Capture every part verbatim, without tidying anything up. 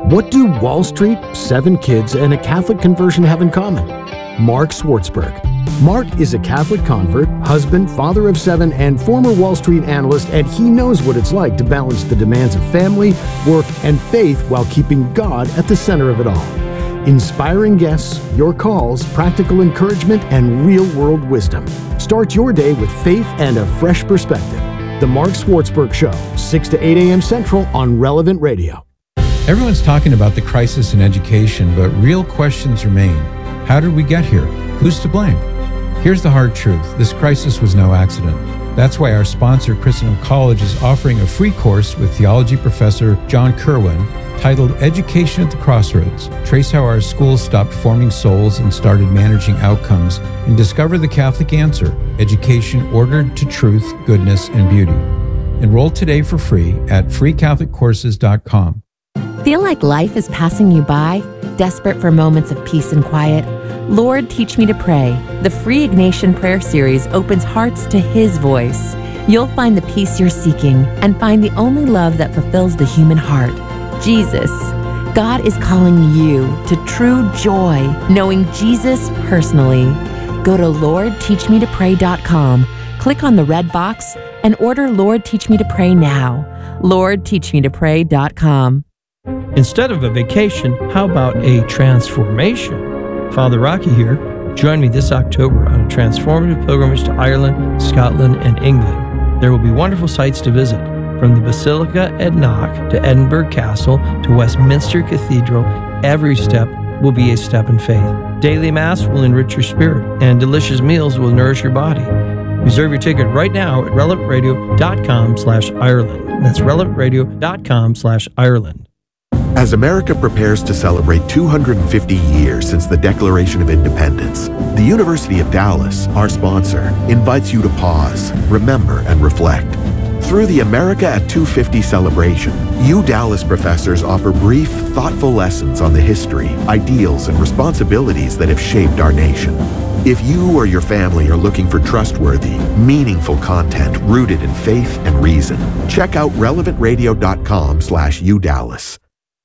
What do Wall Street, seven kids, and a Catholic conversion have in common? Mark Swartzberg. Mark is a Catholic convert, husband, father of seven, and former Wall Street analyst, and he knows what it's like to balance the demands of family, work, and faith while keeping God at the center of it all. Inspiring guests, your calls, practical encouragement, and real-world wisdom. Start your day with faith and a fresh perspective. The Mark Swartzberg Show, six to eight a.m. Central on Relevant Radio. Everyone's talking about the crisis in education, but real questions remain. How did we get here? Who's to blame? Here's the hard truth. This crisis was no accident. That's why our sponsor, Christendom College, is offering a free course with theology professor John Kerwin titled Education at the Crossroads. Trace how our schools stopped forming souls and started managing outcomes, and discover the Catholic answer: education ordered to truth, goodness, and beauty. Enroll today for free at free catholic courses dot com. Feel like life is passing you by? Desperate for moments of peace and quiet? Lord, Teach Me to Pray. The free Ignatian Prayer Series opens hearts to His voice. You'll find the peace you're seeking and find the only love that fulfills the human heart: Jesus. God is calling you to true joy, knowing Jesus personally. Go to lord teach me to pray dot com, click on the red box, and order Lord Teach Me to Pray now. lord teach me to pray dot com. Instead of a vacation, how about a transformation? Father Rocky here. Join me this October on a transformative pilgrimage to Ireland, Scotland, and England. There will be wonderful sights to visit, from the Basilica at Knock to Edinburgh Castle to Westminster Cathedral. Every step will be a step in faith. Daily Mass will enrich your spirit, and delicious meals will nourish your body. Reserve your ticket right now at relevant radio dot com slash Ireland. That's relevant radio dot com slash Ireland. As America prepares to celebrate two hundred fifty years since the Declaration of Independence, the University of Dallas, our sponsor, invites you to pause, remember, and reflect. Through the America at two fifty celebration, U Dallas professors offer brief, thoughtful lessons on the history, ideals, and responsibilities that have shaped our nation. If you or your family are looking for trustworthy, meaningful content rooted in faith and reason, check out relevant radio dot com slash U Dallas.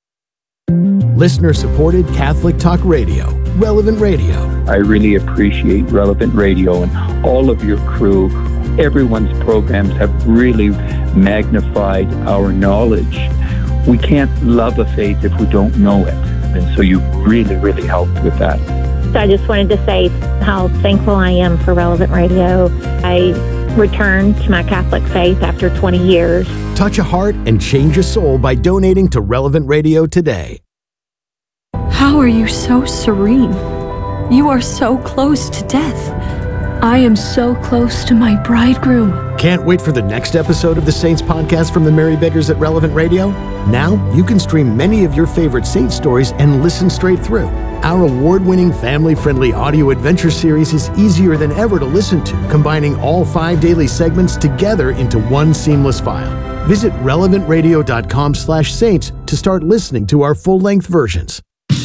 Listener-supported Catholic Talk Radio, Relevant Radio. I really appreciate Relevant Radio and all of your crew. Everyone's programs have really magnified our knowledge. We can't love a faith if we don't know it. And so you really, really helped with that. So I just wanted to say how thankful I am for Relevant Radio. I returned to my Catholic faith after twenty years. Touch a heart and change a soul by donating to Relevant Radio today. How are you so serene? You are so close to death. I am so close to my bridegroom. Can't wait for the next episode of the Saints podcast from the Mary Beggars at Relevant Radio? Now you can stream many of your favorite Saint stories and listen straight through. Our award-winning, family-friendly audio adventure series is easier than ever to listen to, combining all five daily segments together into one seamless file. Visit relevant radio dot com slash saints to start listening to our full-length versions.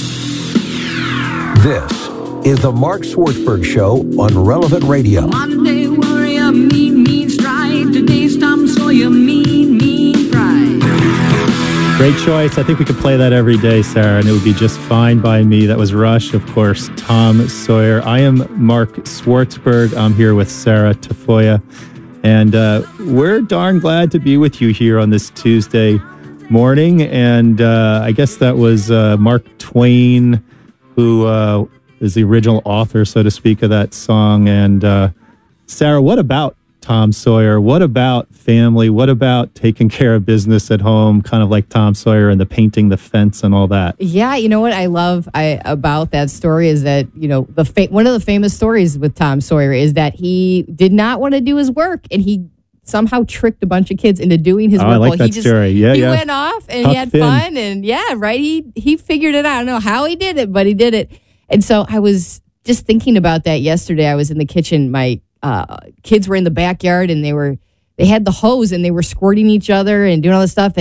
This is the Mark Swartzberg Show on Relevant Radio. Monday warrior, mean, mean stride. Today's Tom Sawyer, mean, mean pride. Great choice. I think we could play that every day, Sarah, and it would be just fine by me. That was Rush, of course, Tom Sawyer. I am Mark Swartzberg. I'm here with Sarah Tafoya, and uh, we're darn glad to be with you here on this Tuesday morning. And uh, I guess that was uh, Mark Twain, who uh, is the original author, so to speak, of that song. And uh, Sarah, what about Tom Sawyer? What about family? What about taking care of business at home, kind of like Tom Sawyer and the painting the fence and all that? Yeah, you know what I love I, about that story is that, you know, the fa- one of the famous stories with Tom Sawyer is that he did not want to do his work, and he somehow tricked a bunch of kids into doing his oh, work. I like well, that he just, story. Yeah, he yeah. went off and Tucked he had in. fun, and yeah, right. He he figured it out. I don't know how he did it, but he did it. And so I was just thinking about that yesterday. I was in the kitchen. My uh, kids were in the backyard, and they were they had the hose, and they were squirting each other and doing all this stuff. And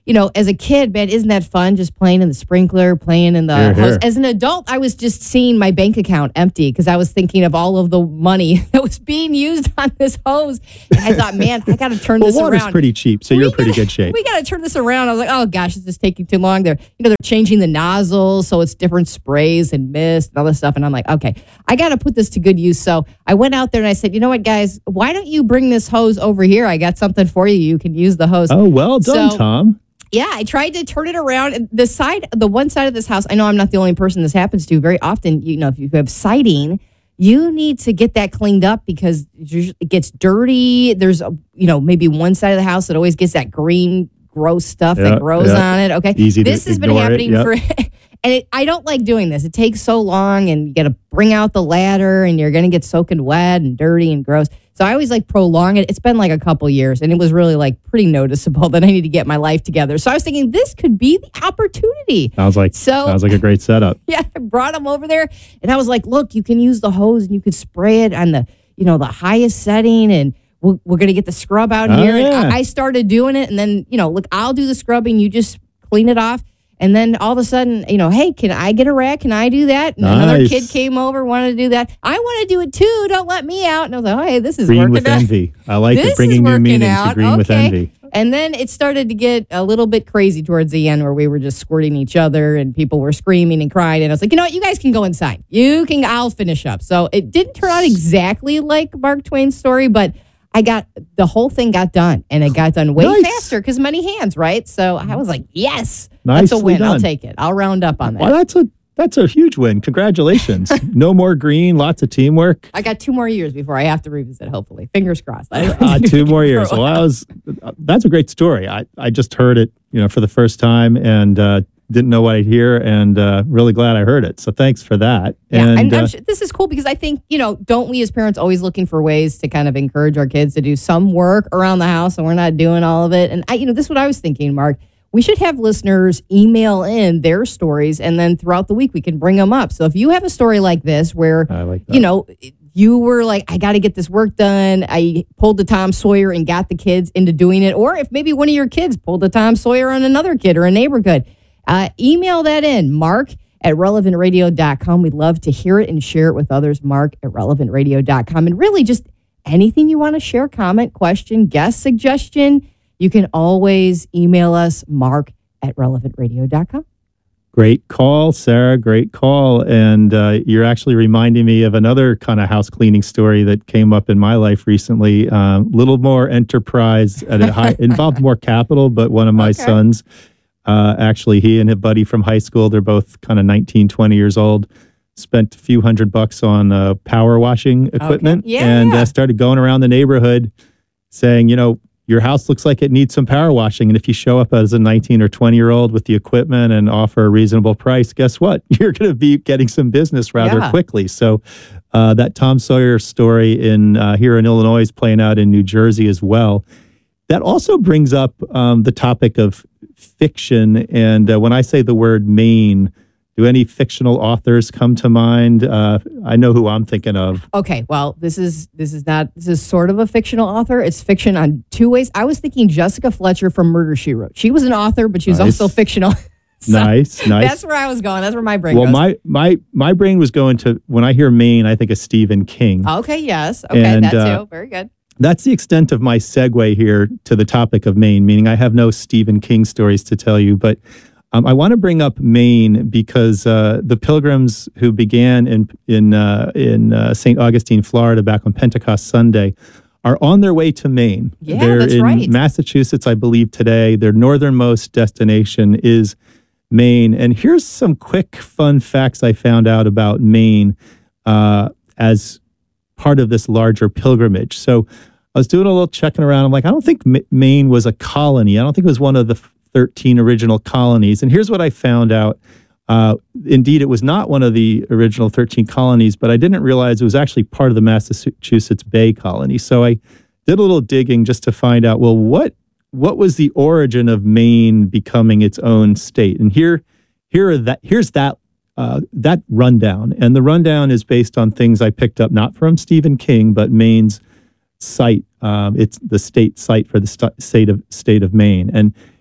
you know, as a kid, man, isn't that fun? Just playing in the sprinkler, playing in the Here, hose. here. As an adult, I was just seeing my bank account empty because I was thinking of all of the money that was being used on this hose. And I thought, man, I got to turn Well, this water's around. pretty cheap, so you're in pretty good shape. We got to turn this around. I was like, oh gosh, this is taking too long. They're, you know, they're changing the nozzles, so it's different sprays and mist and all this stuff. And I'm like, okay, I got to put this to good use. So I went out there and I said, you know what, guys, why don't you bring this hose over here? I got something for you. You can use the hose. Oh, well done, So- Tom. Yeah, I tried to turn it around. And the side, the one side of this house, I know I'm not the only person this happens to. Very often, you know, if you have siding, you need to get that cleaned up because it gets dirty. There's, a, you know, maybe one side of the house that always gets that green, gross stuff Yeah, that grows yeah. on it. Okay, Easy to this has been ignore it, happening yep. for, and it, I don't like doing this. It takes so long, and you got to bring out the ladder, and you're going to get soaking wet and dirty and gross. So I always like prolong it. It's been like a couple years, and it was really like pretty noticeable that I need to get my life together. So I was thinking this could be the opportunity. Sounds like So- sounds like a great setup. Yeah, I brought him over there, and I was like, "Look, you can use the hose, and you could spray it on the, you know, the highest setting, and we're, we're going to get the scrub out Oh, here." yeah. And I, I started doing it, and then, you know, look, I'll do the scrubbing, you just clean it off, and then all of a sudden, you know, hey, can I get a rag? Can I do that? And another Nice. kid came over, wanted to do that. I want to do it too. Don't let me out. And I was like, "Oh, hey, this is Green working with out." envy. I like This it. is Bringing new working meanings out. to green with Okay. envy. And then it started to get a little bit crazy towards the end where we were just squirting each other and people were screaming and crying. And I was like, you know what? You guys can go inside. You can, I'll finish up. So it didn't turn out exactly like Mark Twain's story, but I got, the whole thing got done and it got done way Nice. faster because many hands, right? So I was like, yes, that's Nicely a win. I'll done. take it. I'll round up on that. Well, that's a that's a huge win. Congratulations. No more green. Lots of teamwork. I got two more years before I have to revisit, hopefully. Fingers crossed. I, Uh, two more years. Well, that was that's a great story. I, I just heard it, you know, for the first time and uh, didn't know what I'd hear, and uh, really glad I heard it. So thanks for that. Yeah, and, and I'm uh, sure this is cool because I think, you know, don't we as parents always looking for ways to kind of encourage our kids to do some work around the house and we're not doing all of it? And I, you know, this is what I was thinking, Mark. We should have listeners email in their stories and then throughout the week we can bring them up. So if you have a story like this where, I like that. you know, you were like, I got to get this work done. I pulled the Tom Sawyer and got the kids into doing it. Or if maybe one of your kids pulled the Tom Sawyer on another kid or a neighborhood, uh, email that in, Mark at relevant radio dot com. We'd love to hear it and share it with others. Mark at relevant radio dot com. And really just anything you want to share, comment, question, guest suggestion, you can always email us, Mark at relevant radio dot com. Great call, Sarah. Great call. And uh, you're actually reminding me of another kind of house cleaning story that came up in my life recently. A um, little more enterprise, at a high, involved more capital, but one of my Okay. sons, uh, actually, he and a buddy from high school, they're both kind of nineteen, twenty years old, spent a few hundred bucks on uh, power washing equipment Yeah, and yeah. Uh, started going around the neighborhood saying, you know, your house looks like it needs some power washing. And if you show up as a nineteen or twenty year old with the equipment and offer a reasonable price, guess what? You're going to be getting some business rather Yeah. quickly. So uh, that Tom Sawyer story in uh, here in Illinois is playing out in New Jersey as well. That also brings up um, the topic of fiction. And uh, when I say the word Maine, do any fictional authors come to mind? Uh, I know who I'm thinking of. Okay, well, this is this is not this is sort of a fictional author. It's fiction on two ways. I was thinking Jessica Fletcher from Murder, She Wrote. She was an author, but she was Nice. also fictional. So Nice, nice. That's where I was going. That's where my brain Well, goes. my my my brain was going to, when I hear Maine, I think of Stephen King. Okay, yes. Okay, And, that too. uh, Very good. That's the extent of my segue here to the topic of Maine, meaning I have no Stephen King stories to tell you, but um, I want to bring up Maine because uh, the Pilgrims who began in in uh, in uh, Saint Augustine, Florida, back on Pentecost Sunday, are on their way to Maine. Yeah, They're that's in right. Massachusetts, I believe, today. Their northernmost destination is Maine. And here's some quick, fun facts I found out about Maine uh, as part of this larger pilgrimage. So I was doing a little checking around. I'm like, I don't think M- Maine was a colony. I don't think it was one of the thirteen original colonies. And here's what I found out. Uh, indeed, it was not one of the original thirteen colonies, but I didn't realize it was actually part of the Massachusetts Bay Colony. So I did a little digging just to find out, well, what what was the origin of Maine becoming its own state? And here, here are that here's that uh, that rundown. And the rundown is based on things I picked up not from Stephen King, but Maine's site. Um, it's the state site for the st- state of state of Maine. And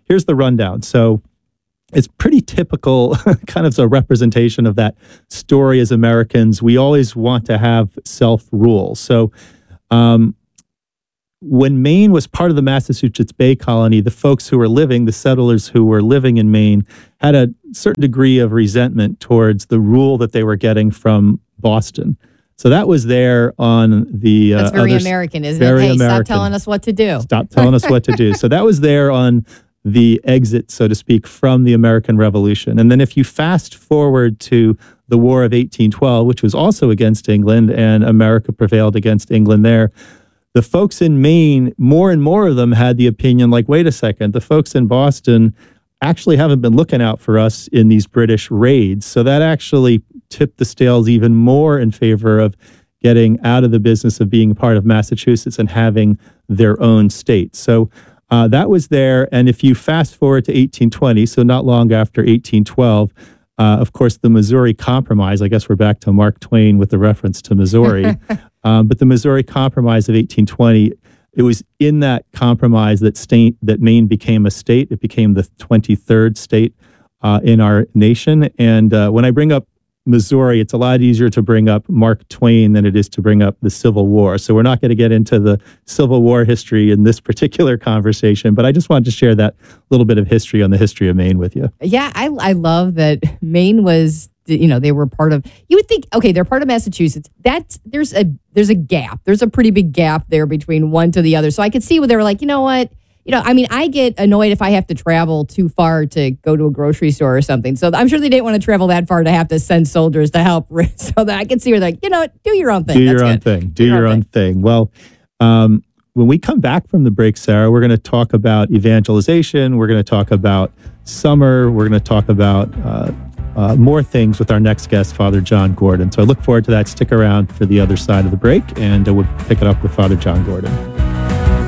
here's the rundown. So it's pretty typical, kind of a representation of that story as Americans. We always want to have self-rule. So um, when Maine was part of the Massachusetts Bay Colony, the folks who were living, the settlers who were living in Maine, had a certain degree of resentment towards the rule that they were getting from Boston. So that was there on the... Uh, That's very other, American, isn't very it? Hey, American. stop telling us what to do. Stop telling us what to do. So that was there on the exit, so to speak, from the American Revolution. And then if you fast forward to the War of eighteen twelve, which was also against England, and America prevailed against England there, the folks in Maine, more and more of them had the opinion like, wait a second, the folks in Boston actually haven't been looking out for us in these British raids. So that actually tipped the scales even more in favor of getting out of the business of being part of Massachusetts and having their own state. So uh, that was there. And if you fast forward to eighteen twenty, so not long after eighteen twelve, uh, of course, the Missouri Compromise, I guess we're back to Mark Twain with the reference to Missouri, um, but the Missouri Compromise of eighteen twenty, it was in that compromise that state, that Maine became a state. It became the twenty-third state uh, in our nation. And uh, when I bring up Missouri, it's a lot easier to bring up Mark Twain than it is to bring up the Civil War. So we're not going to get into the Civil War history in this particular conversation, but I just wanted to share that little bit of history on the history of Maine with you. Yeah, I, I love that Maine was, you know, they were part of, you would think, okay, they're part of Massachusetts. That's, there's a, there's a gap. There's a pretty big gap there between one to the other. So I could see where they were like, you know what? You know, I mean, I get annoyed if I have to travel too far to go to a grocery store or something. So I'm sure they didn't want to travel that far to have to send soldiers to help. So that I can see where they're like, you know, do your own thing. Do That's your own good. thing. Do your own thing. Well, um, when we come back from the break, Sarah, we're going to talk about evangelization. We're going to talk about summer. We're going to talk about uh, uh, more things with our next guest, Father John Gordon. So I look forward to that. Stick around for the other side of the break, and uh, we'll pick it up with Father John Gordon.